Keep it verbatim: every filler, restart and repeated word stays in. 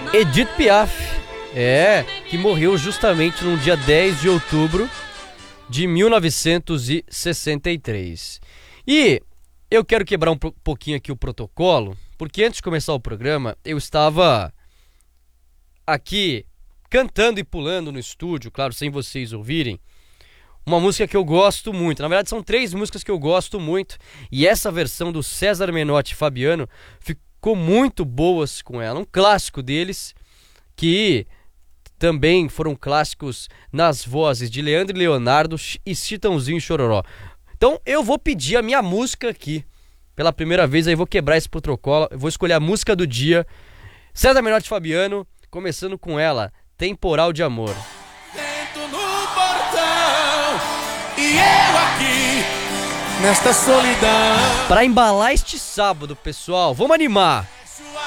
Edith Piaf, é, que morreu justamente no dia dez de outubro de mil novecentos e sessenta e três. E eu quero quebrar um pouquinho aqui o protocolo, porque antes de começar o programa, eu estava aqui cantando e pulando no estúdio, claro, sem vocês ouvirem, uma música que eu gosto muito. Na verdade, são três músicas que eu gosto muito, e essa versão do César Menotti e Fabiano ficou muito boas com ela. Um clássico deles, que também foram clássicos nas vozes de Leandro e Leonardo e Chitãozinho e Chororó. Então eu vou pedir a minha música aqui, pela primeira vez, aí vou quebrar esse protocolo, eu vou escolher a música do dia, César Menotti e Fabiano, começando com ela, Temporal de Amor. Vento no portão e eu aqui nesta solidão. Pra embalar este sábado, pessoal, vamos animar!